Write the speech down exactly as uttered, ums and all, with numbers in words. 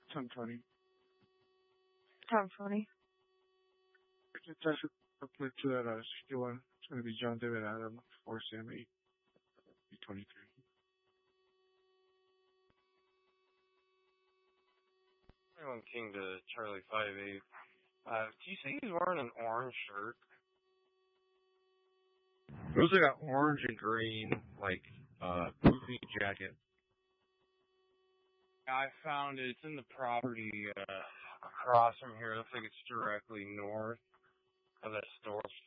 Tom twenty. Tom twenty. It's actually upload to that uh, sixty-one. It's going to be John David Adam, four Sam eight, twenty-three. twenty-one King to Charlie five eight. Uh, do you see he's wearing an orange shirt? It looks like an orange and green, like, uh, poofy jacket. I found it. It's in the property, uh, across from here. It looks like it's directly north of that store